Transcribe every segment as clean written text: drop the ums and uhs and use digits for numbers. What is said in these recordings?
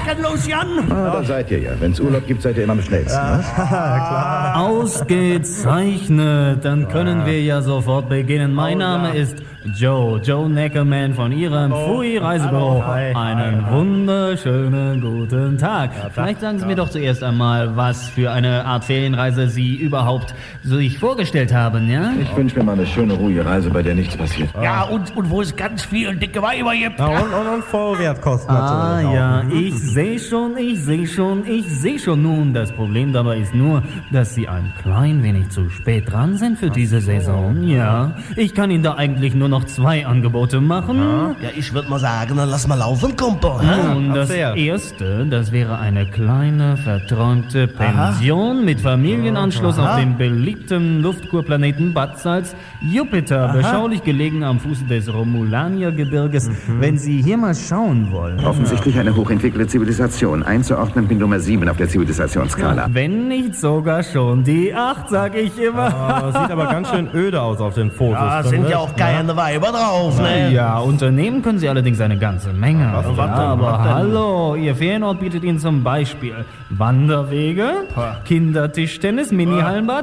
packen, los, Jan! Da seid ihr ja. Wenn's Urlaub gibt, seid ihr immer am schnellsten. Ne? Klar. Ausgezeichnet. Dann können wir ja sofort beginnen. Mein Name ist Joe Neckerman von Ihrem Fui-Reisebüro. Einen wunderschönen guten Tag. Vielleicht sagen Sie mir doch zuerst einmal, was für eine Art Ferienreise Sie überhaupt sich vorgestellt haben, ja? Ich wünsche mir mal eine schöne, ruhige Reise, bei der nichts passiert. Ja, und wo es ganz viel dicke Weiber gibt. Ja, und Vollwertkosten natürlich. Ja, ich sehe schon. Nun, das Problem dabei ist nur, dass Sie ein klein wenig zu spät dran sind für diese Saison. Ja, ich kann Ihnen da eigentlich nur noch 2 Angebote machen. Ja, ich würde mal sagen, dann lass mal laufen, Kumpel. Und das erste, das wäre eine kleine, verträumte Pension mit Familienanschluss auf dem beliebten Luftkurplaneten Bad Salz, Jupiter, beschaulich gelegen am Fuße des Romulanier-Gebirges. Wenn Sie hier mal schauen wollen. Offensichtlich eine hochentwickelte Zivilisation. Einzuordnen bin Nummer 7 auf der Zivilisationsskala. Wenn nicht sogar schon die 8, sag ich immer. Sieht aber ganz schön öde aus auf den Fotos. Ja, sind ja auch keine Weiber drauf, ne? Ja, unternehmen können Sie allerdings eine ganze Menge. Aber hallo, Ihr Ferienort bietet Ihnen zum Beispiel Wanderwege, Kindertischtennis, Mini-Hallenbad,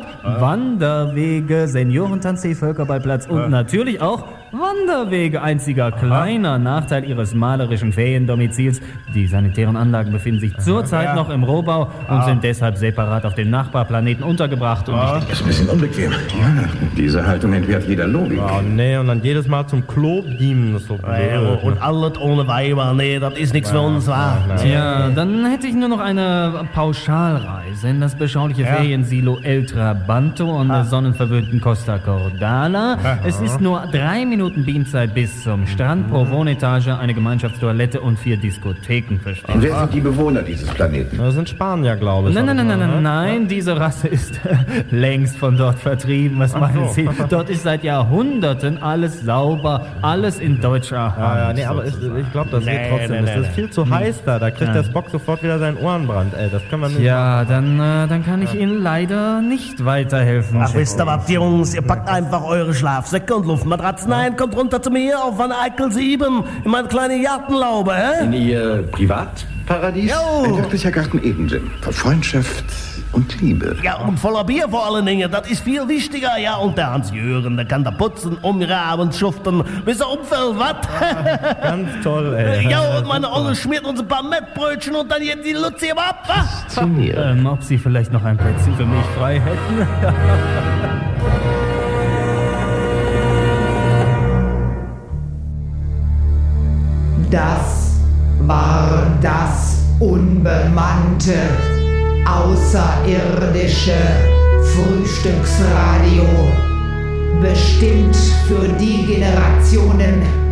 Wanderwege, Seniorentanz, Völkerballplatz und natürlich auch Wanderwege. Einziger kleiner Nachteil Ihres malerischen Feriendomizils: die sanitären Anlagen befinden sich zurzeit noch im Rohbau und sind deshalb separat auf dem Nachbarplaneten untergebracht. Und Das ist ein bisschen unbequem. Ja, diese Haltung entbehrt jeder Logik. Oh nee, und dann jedes Mal zum Klo beamen, das ist so blöd. Und alles ohne Weiber, nee, das ist nichts für uns, wa? Tja, dann hätte ich nur noch eine Pauschalreise in das beschauliche Feriensilo El Trabanto an der sonnenverwöhnten Costa Cordala. Es ist nur 3 Minuten Beamzeit bis zum Strand, pro Wohnetage, eine Gemeinschaftstoilette und 4 Diskotheken, verstehen Und Sie? wer sind die Bewohner dieses Planeten? Das sind Spanier, glaube ich. Nein, diese Rasse ist längst von dort vertrieben. Was meinen Sie? Dort ist seit Jahrhunderten alles sauber, alles in deutscher Hand. Ja, nee, aber ich glaube, das geht trotzdem. Es ist viel zu heiß da. Da kriegt der Spock sofort wieder seinen Ohrenbrand. Ey, das können wir nicht. Ja, dann kann ich Ihnen leider nicht weiterhelfen. Ach, wisst ihr was, Jungs? Ihr packt einfach eure Schlafsäcke und Luftmatratzen ein, kommt runter zu mir auf Van Eyckel 7 in meine kleine Gartenlaube, hä? In Ihr Privatparadies? Jo. Ein wirklicher Garten Eden, Jim. Für Freundschaft und Liebe. Ja, und voller Bier vor allen Dingen, das ist viel wichtiger. Ja, und der Hans-Jürgen, der kann da putzen, umgraben, schuften, bis er umfällt, was? Ganz toll, ey. Ja, und meine Olle schmiert uns ein paar Mettbrötchen und dann geht die Luzi aber ab, was? Zu mir. Ob Sie vielleicht noch ein Plätzchen für mich frei hätten? Das war das unbemannte, außerirdische Frühstücksradio. Bestimmt für die Generationen,